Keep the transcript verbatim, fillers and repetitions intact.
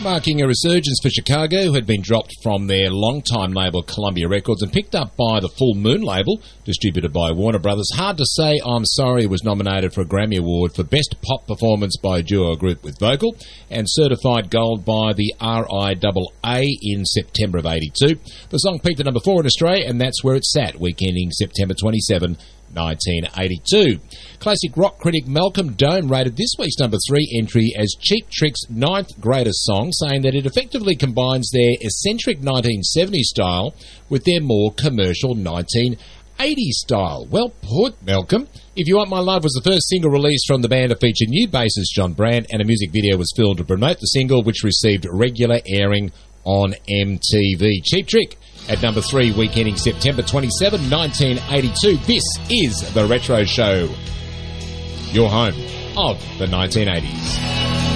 marking a resurgence for Chicago, who had been dropped from their longtime label Columbia Records and picked up by the Full Moon label, distributed by Warner Brothers. Hard to Say I'm Sorry was nominated for a Grammy Award for Best Pop Performance by a Duo or Group with Vocal, and certified gold by the R I A A in September of eighty-two. The song peaked at number four in Australia, and that's where it sat, week ending September twenty-seventh, nineteen eighty-two. Classic rock critic Malcolm Dome rated this week's number three entry as Cheap Trick's ninth greatest song, saying that it effectively combines their eccentric nineteen seventies style with their more commercial nineteen eighties style. Well put, Malcolm. If You Want My Love was the first single released from the band to feature new bassist John Brandt, and a music video was filmed to promote the single, which received regular airing on M T V. Cheap Trick at number three, week ending September twenty-seventh, nineteen eighty-two. This is The Retro Show, your home of the nineteen eighties.